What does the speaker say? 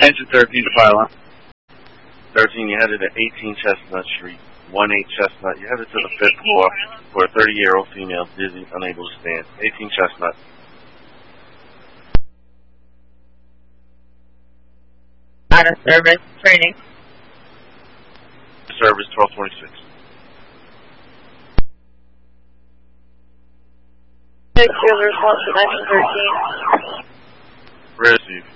Engine 13 to file on. 13, you headed to 18 Chestnut Street, 18 Chestnut. You headed to the 5th floor for a 30-year-old female, dizzy, unable to stand. 18 Chestnut. Out of service, training. Service 1226. Response to 1913. Receive.